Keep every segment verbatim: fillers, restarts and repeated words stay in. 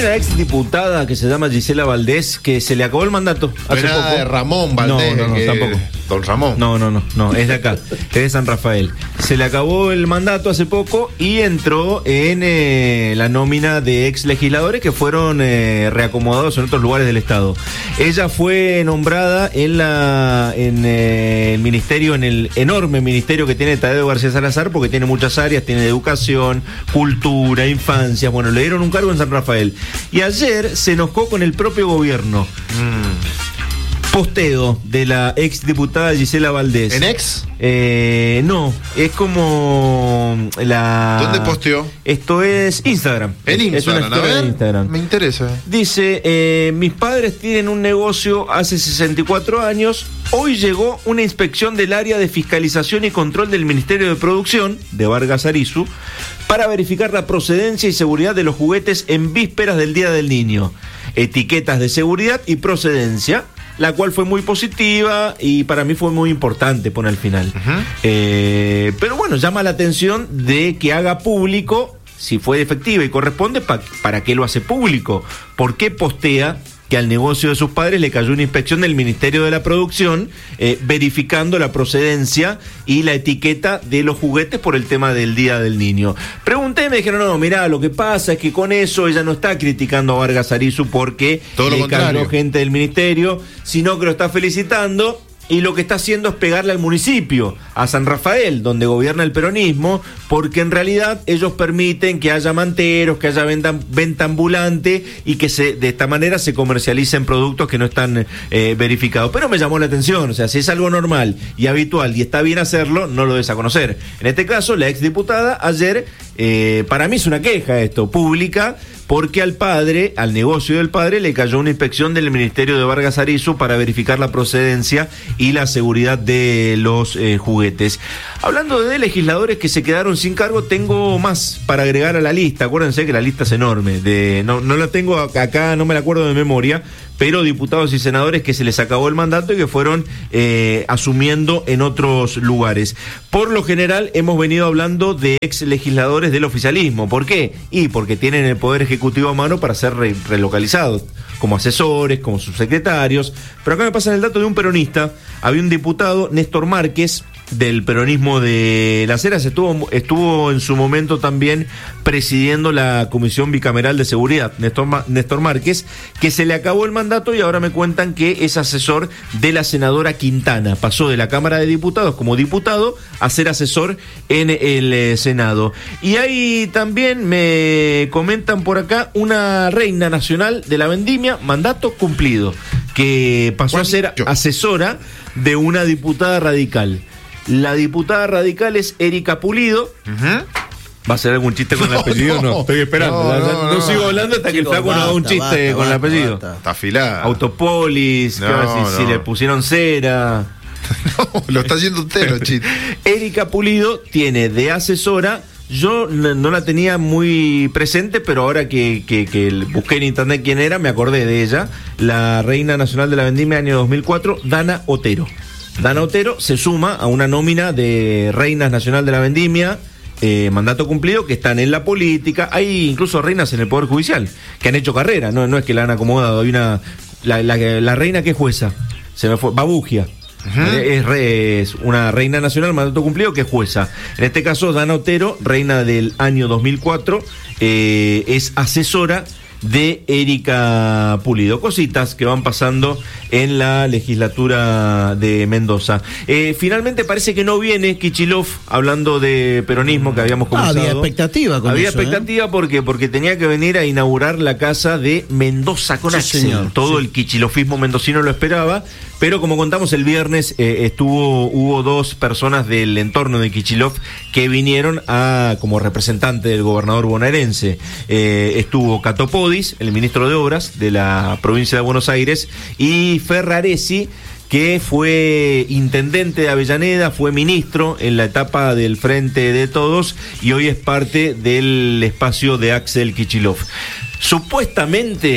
una ex diputada que se llama Gisela Valdés, que se le acabó el mandato hace Era poco. de Ramón Valdés. No, no, no, que... tampoco. Don Ramón. No, no, no, no, es de acá, es de San Rafael. Se le acabó el mandato hace poco y entró en eh, la nómina de ex legisladores que fueron eh, reacomodados en otros lugares del Estado. Ella fue nombrada en la en eh, el ministerio, en el enorme ministerio que tiene Tadeo García Salazar, porque tiene muchas áreas, tiene educación, cultura, infancia. Bueno, le dieron un cargo en San Rafael. Y ayer se enojó con el propio gobierno. Mm. Posteo de la ex diputada Gisela Valdés. ¿En ex? Eh, no, es como la... ¿Dónde posteó? Esto es Instagram. En es Instagram, una historia a ver, de Instagram. Me interesa. Dice, eh, mis padres tienen un negocio hace sesenta y cuatro años. Hoy llegó una inspección del área de fiscalización y control del Ministerio de Producción, de Vargas Arizu, para verificar la procedencia y seguridad de los juguetes en vísperas del Día del Niño. Etiquetas de seguridad y procedencia, la cual fue muy positiva y para mí fue muy importante, pone al final. Uh-huh. Eh, pero bueno, llama la atención de que haga público, si fue efectiva y corresponde, pa- ¿para qué lo hace público? ¿Por qué postea que al negocio de sus padres le cayó una inspección del Ministerio de la Producción eh, verificando la procedencia y la etiqueta de los juguetes por el tema del Día del Niño? Pregunté y me dijeron, no, mirá, lo que pasa es que con eso ella no está criticando a Vargas Arizu porque todo lo le contrario, cayó gente del ministerio, sino que lo está felicitando. Y lo que está haciendo es pegarle al municipio, a San Rafael, donde gobierna el peronismo, porque en realidad ellos permiten que haya manteros, que haya venta, venta ambulante y que se, de esta manera se comercialicen productos que no están eh, verificados. Pero me llamó la atención, o sea, si es algo normal y habitual y está bien hacerlo, no lo des a conocer. En este caso, la exdiputada ayer, eh, para mí es una queja esto, pública, porque al padre, al negocio del padre, le cayó una inspección del Ministerio de Vargas Arizu para verificar la procedencia y la seguridad de los eh, juguetes. Hablando de legisladores que se quedaron sin cargo, tengo más para agregar a la lista. Acuérdense que la lista es enorme. De, no, no la tengo acá, no me la acuerdo de memoria, pero diputados y senadores que se les acabó el mandato y que fueron eh, asumiendo en otros lugares. Por lo general hemos venido hablando de ex legisladores del oficialismo. ¿Por qué? Y porque tienen el poder ejecutivo a mano para ser re- relocalizados, como asesores, como subsecretarios. Pero acá me pasan el dato de un peronista. Había un diputado, Néstor Márquez, del peronismo de Las Heras, estuvo, estuvo en su momento también presidiendo la Comisión Bicameral de Seguridad, Néstor, Néstor Márquez, que se le acabó el mandato y ahora me cuentan que es asesor de la senadora Quintana. Pasó de la Cámara de Diputados como diputado a ser asesor en el eh, Senado. Y ahí también me comentan por acá una reina nacional de la vendimia, mandato cumplido, que pasó a ser asesora de una diputada radical. La diputada radical es Erika Pulido. Uh-huh. ¿Va a ser algún chiste con no, el apellido? No, no, estoy esperando. No, no, no, no sigo hablando hasta Chico, que el flaco no haga un chiste basta, con basta, el apellido. Basta. Está afilada. Autopolis, no, si, no. si le pusieron cera. No, lo está haciendo usted, los chistes. Erika Pulido tiene de asesora. Yo no la tenía muy presente, pero ahora que, que, que busqué en internet quién era, me acordé de ella. La reina nacional de la vendimia año dos mil cuatro, Dana Otero. Dana Otero se suma a una nómina de reinas nacional de la vendimia, eh, mandato cumplido, que están en la política. Hay incluso reinas en el Poder Judicial que han hecho carrera, no, no es que la han acomodado. Hay una, la, la, la reina que es jueza, se me fue, Babugia. Uh-huh. Es, re, es una reina nacional, mandato cumplido, que es jueza. En este caso, Dana Otero, reina del año dos mil cuatro, eh, es asesora de Erika Pulido. Cositas que van pasando en la legislatura de Mendoza. Eh, finalmente parece que no viene Kicillof, hablando de peronismo que habíamos comenzado. Ah, había expectativa con Había eso, expectativa, ¿eh? porque porque tenía que venir a inaugurar la casa de Mendoza con sí, Axel. Señor, Todo sí. el kichilofismo mendocino lo esperaba, pero como contamos el viernes, eh, estuvo hubo dos personas del entorno de Kicillof que vinieron a como representante del gobernador bonaerense. Eh, estuvo Cato Podis, el ministro de Obras de la provincia de Buenos Aires, y Ferraresi, que fue intendente de Avellaneda, fue ministro en la etapa del Frente de Todos y hoy es parte del espacio de Axel Kicillof. Supuestamente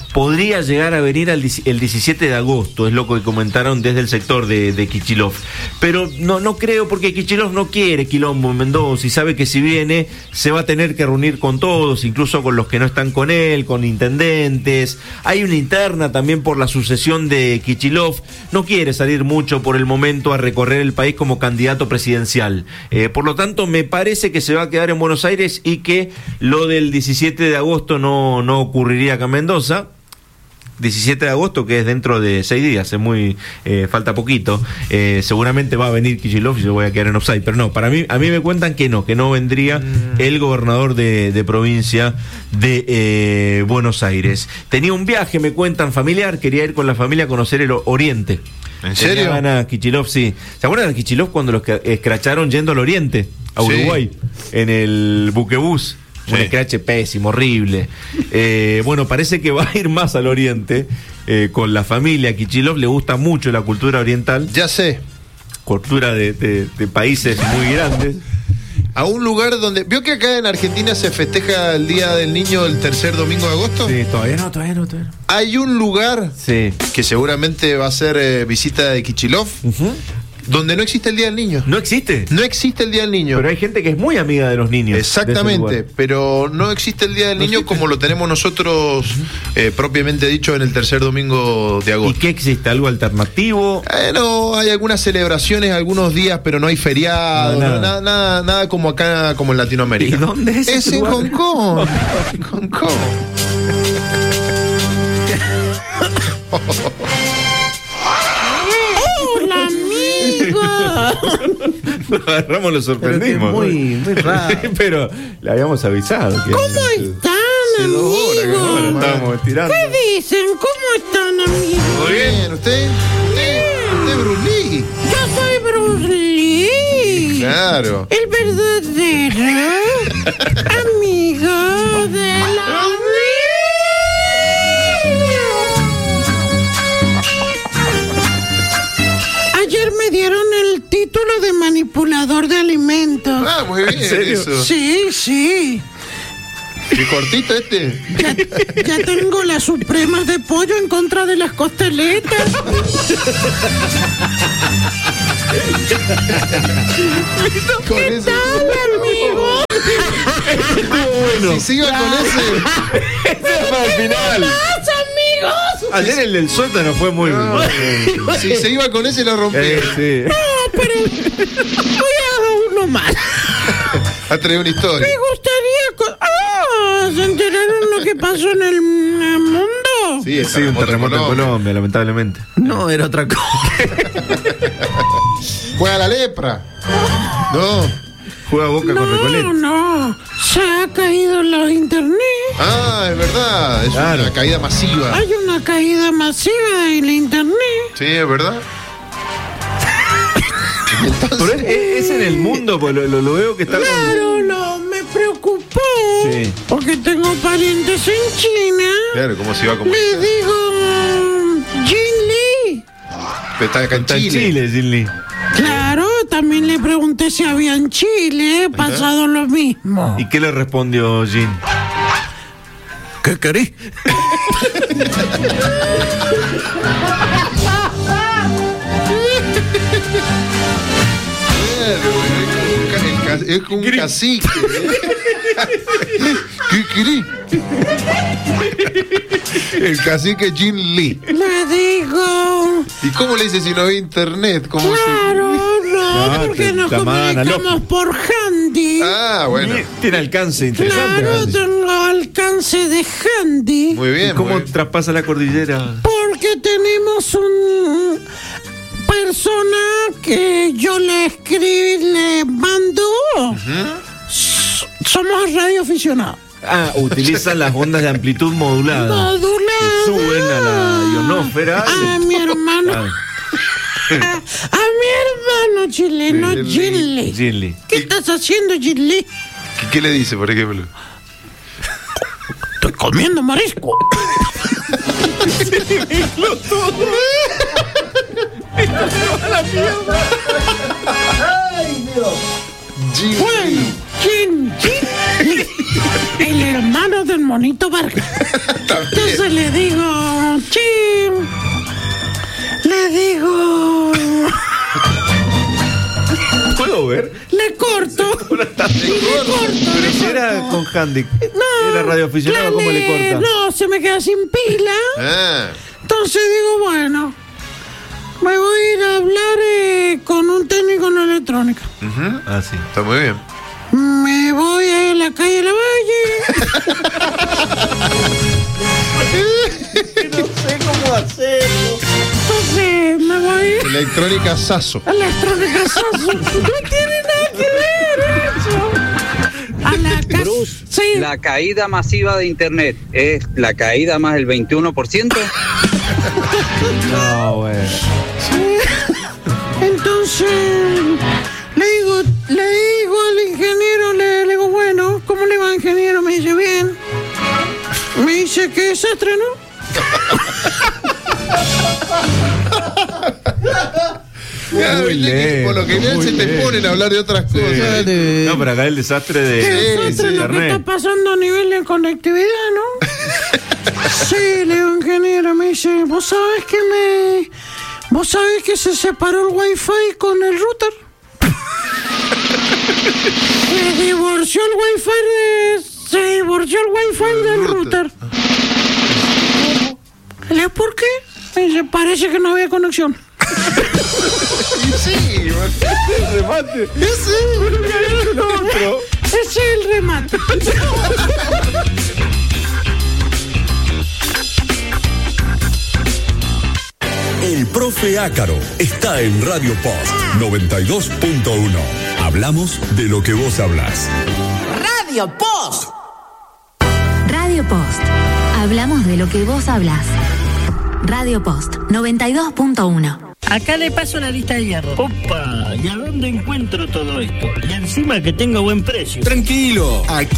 podría llegar a venir el diecisiete de agosto, es lo que comentaron desde el sector de, de Kicillof. Pero no, no creo, porque Kicillof no quiere quilombo en Mendoza y sabe que si viene se va a tener que reunir con todos, incluso con los que no están con él, con intendentes. Hay una interna también por la sucesión de Kicillof. No quiere salir mucho por el momento a recorrer el país como candidato presidencial. Eh, por lo tanto, me parece que se va a quedar en Buenos Aires y que lo del diecisiete de agosto no, no ocurriría acá en Mendoza. diecisiete de agosto, que es dentro de seis días, es muy eh, falta poquito. Eh, seguramente va a venir Kicillof y yo voy a quedar en offside, pero no, para mí, a mí me cuentan que no, que no vendría mm. el gobernador de, de provincia de eh, Buenos Aires. Tenía un viaje, me cuentan, familiar, quería ir con la familia a conocer el Oriente. ¿En serio? Tenía ganas Kicillof, sí. ¿Se acuerdan de Kicillof cuando los escracharon yendo al Oriente, a Uruguay, sí, en el buquebús? Un sí. escrache pésimo, horrible. Eh, bueno, parece que va a ir más al oriente eh, con la familia. Kicillof le gusta mucho la cultura oriental. Ya sé. Cultura de, de, de países muy grandes. A un lugar donde... ¿Vio que acá en Argentina se festeja el Día del Niño el tercer domingo de agosto? Sí, todavía no, todavía no. Todavía no. Hay un lugar sí. que seguramente va a ser eh, visita de Kicillof. Uh-huh. Donde no existe el Día del Niño. ¿No existe? No existe el Día del Niño. Pero hay gente que es muy amiga de los niños. Exactamente, pero no existe el Día del ¿No Niño existe? Como lo tenemos nosotros, eh, propiamente dicho, en el tercer domingo de agosto. ¿Y qué existe? ¿Algo alternativo? Eh, no, hay algunas celebraciones, algunos días, pero no hay feriado, no, nada. No, nada, nada, nada como acá, como en Latinoamérica. ¿Y dónde es? Es en Hong Kong. En Hong Kong. Lo agarramos, lo sorprendimos. Muy, muy raro. Pero le habíamos avisado. Que ¿Cómo están, amigos? Horas, estábamos estirando. ¿Qué dicen? ¿Cómo están, amigos? Muy bien, ¿usted? ¿Usted? ¿Usted es Bruce Lee? Yo soy Bruce Lee. Claro. El verdadero amigo de la Ayer me dieron el título de manipulador de alimentos. Ah, muy bien. ¿En serio? Eso. Sí, sí. ¿Qué cortito este? Ya, ya tengo las supremas de pollo en contra de las costeletas. Con ¿Qué ese. tal, amigo? Bueno. Si se iba con ese. Ese fue al final. ¡Más, amigos! Ayer el del sótano fue muy No, bueno. Si se iba con ese, lo rompía. Eh, sí. No, pero voy a uno más. Ha traído una historia. Me gustaría... co- ¡Ah! ¿Se enteraron lo que pasó en el, en el mundo? Sí, el Sí, un terremoto en Colombia, lamentablemente. No, era otra cosa. Juega la lepra. No. Juega Boca con No, Recoleta. no. Se ha caído la internet. Ah, es verdad. Es Claro. una caída masiva. Hay una caída masiva en la internet. Sí, es verdad. Pero es, es- es en el mundo, pues lo, lo- lo veo que está con- Claro, no, me preocupó. Sí. Porque tengo parientes en China. Claro, ¿cómo se iba a comunicar? Le digo... mm, Jin Lee. Está acá en Está en Chile. Chile, Jin Lee. Claro, también le pregunté si había en Chile pasado lo mismo. ¿Y qué le respondió Jin? ¿Qué querés? Claro, es como un ca- es como un cacique. ¿Qué querés? El cacique Jin Lee. Le digo... ¿Y cómo le dice si no ve internet? ¿Cómo se... Claro, no, No, porque te nos llamaban al comunicamos por handy. Ah, bueno. Tiene alcance interesante. Claro, Andy. tengo alcance de handy. Muy ¿Y bien. cómo muy bien. traspasa la cordillera? Porque tenemos un persona que yo le escribí, le mando. S- Somos radioaficionados. Ah, utilizan las ondas de amplitud modulada. Modulada. Que suben a la ionosfera. A mi hermano. Ah, A, a mi hermano chileno, Jin Lee. Gilly. Jin Lee. ¿Qué estás haciendo, Gilly? ¿Qué, qué le dice, por ejemplo? Estoy comiendo marisco. Jin Bueno, Lee. Gin, Gin. el hermano del Monito Vargas. Entonces le digo, che, le digo... ¿Puedo ver? Le corto. Le corto. Pero si era con handy. No. ¿Era radioaficionado? ¿Cómo le corta? No, se me queda sin pila. Ah. Entonces digo, bueno, me voy a ir a hablar eh, con un técnico en electrónica. Uh-huh. Ah, sí. Está muy bien. Me voy a la calle La Valle. No sé cómo hacerlo. Entonces me voy Electrónica Sasso. a Electrónica Sasso. No tiene nada que ver eso. A la casa. Bruce, Sí. la caída masiva de internet es la caída más del veintiuno por ciento. No, güey. Entonces le digo, le digo al ingeniero, le, le digo, bueno, ¿cómo le va, ingeniero? Me dice, bien. Me dice, ¿qué desastre, no? Ya, Muy viste que lento, por lo general muy se te lento. ponen a hablar de otras cosas. Sí. No, pero acá el desastre de, ¿Qué de desastre lo que está internet. pasando a nivel de conectividad, no? Sí, le digo, ingeniero, me dice, ¿vos sabés que me... ¿Vos sabés que se separó el wifi con el router? Se divorció el wifi de... Se divorció el wifi del router. Le digo, ¿por qué? Me dice, parece que no había conexión. Sí, El remate. Ese es el remate. El profe Ácaro está en Radio Post noventa y dos punto uno. Hablamos de lo que vos hablás. Radio Post. Radio Post. Hablamos de lo que vos hablás. Radio Post noventa y dos punto uno. Acá le paso la lista de hierro. Opa, ¿y a dónde encuentro todo esto? Y encima que tengo buen precio. Tranquilo, aquí